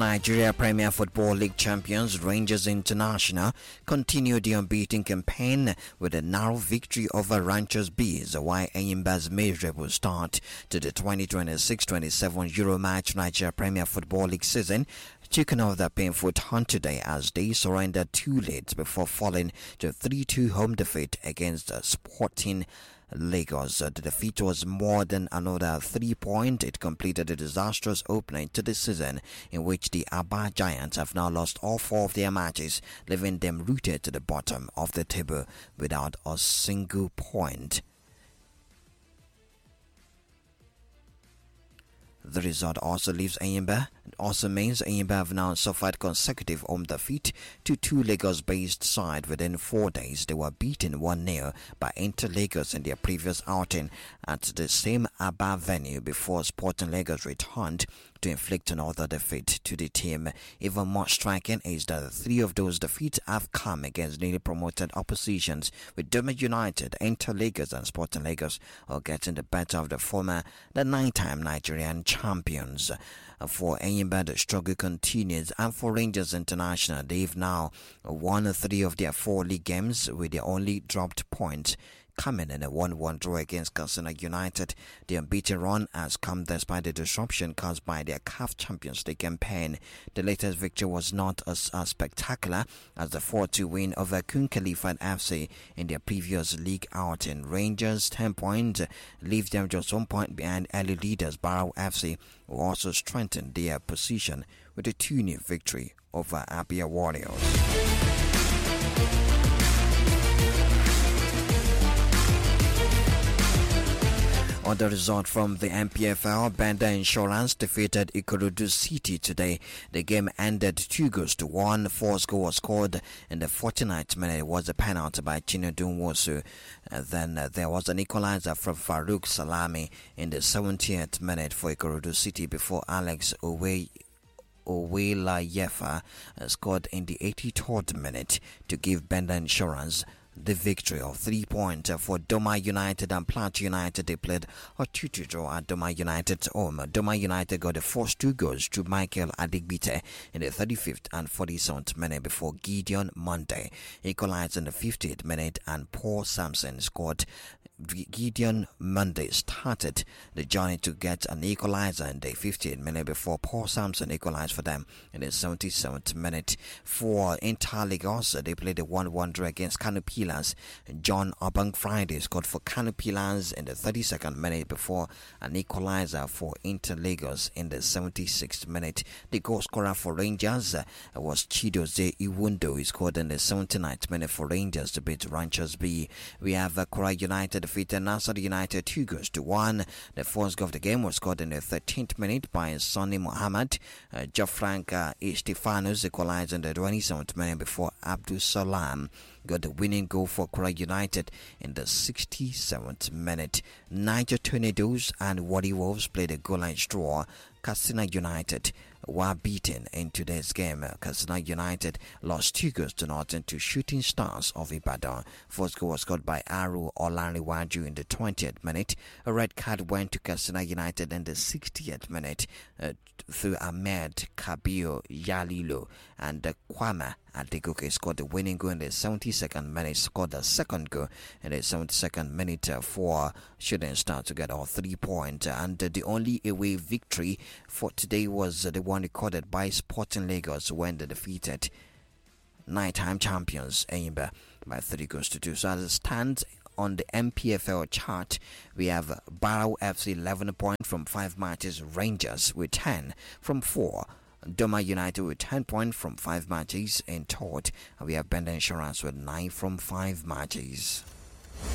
Nigeria Premier Football League champions Rangers International continued the unbeaten campaign with a narrow victory over Ranchers Bees, while Enyimba's miserable start to the 2026-27 Euro Match Nigeria Premier Football League season taken off the painful hunt today as they surrendered two leads before falling to a 3-2 home defeat against Sporting Lagos. The defeat was more than another 3 points. It completed a disastrous opening to the season in which the Aba Giants have now lost all 4 of their matches, leaving them rooted to the bottom of the table without a single point. The result also means Enyimba have now suffered consecutive home defeat to 2 Lagos-based sides within 4 days. They were beaten 1-0 by Inter Lagos in their previous outing at the same Aba venue before Sporting Lagos returned to inflict another defeat to the team. Even more striking is that 3 of those defeats have come against newly promoted oppositions, with Doma United, Inter Lagos and Sporting Lagos all getting the better of the 9-time Nigerian champions. For Enyimba, the struggle continues, and for Rangers International, they've now won 3 of their 4 league games, with their only dropped point coming in a 1-1 draw against Katsina United. The unbeaten run has come despite the disruption caused by their CAF Champions League campaign. The latest victory was not as spectacular as the 4-2 win over Kun Khalifa FC in their previous league outing. Rangers' 10 points leaves them just 1 point behind early leaders Barrow FC, who also strengthened their position with a 2-0 victory over Abia Warriors. On the result from the MPFL, Banda Insurance defeated Ikorodu City today. The game ended 2-1. 4th goal was scored in the 49th minute. It was a penalty by Chinedum Wosu. Then there was an equalizer from Farouk Salami in the 70th minute for Ikorodu City before Alex Owela Yefa scored in the 83rd minute to give Banda Insurance the victory of 3 points. For Doma United and Plateau United, they played a 2-2 draw at Doma United's home. Doma United got the first 2 goals to Michael Adigbite in the 35th and 47th minute before Gideon Monday equalized in the 50th minute and Paul Sampson scored. Gideon Monday started the journey to get an equalizer in the 50th minute before Paul Sampson equalized for them in the 77th minute. For Inter Lagos, they played a 1-1 draw against Kano Pillars. John Obang Friday scored for Kano Pillars in the 32nd minute before an equalizer for Inter Lagos in the 76th minute. The goal scorer for Rangers was Chidozie Iwundo. He scored in the 79th minute for Rangers to beat Ranchers B. We have Kora United defeated Nasser United 2-1. The first goal of the game was scored in the 13th minute by Sonny Mohammed. Jafranca Estefanos equalized in the 27th minute before Abdul Salam got the winning goal for Kora United in the 67th minute. Niger Tornadoes and Wadi Wolves played a goal-line draw. Katsina United were beaten in today's game. Katsina United lost 2-0 to Shooting Stars of Ibadan. First goal was scored by Aru Olanriwaju in the 20th minute. A red card went to Katsina United in the 60th minute through Ahmed Kabio Yalilo, and Kwame Adegoke scored the winning goal in the 72nd minute, scored the second goal in the 72nd minute for Shooting Stars to get all 3 points. And the only away victory for today was the one recorded by Sporting Lagos when they defeated 9-time champions Enyimba by 3-2. So as it stands on the MPFL chart, we have Barrow FC 11 points from 5 matches, Rangers with 10 from 4, Doma United with 10 points from 5 matches in third, and we have Banda Insurance with 9 from 5 matches.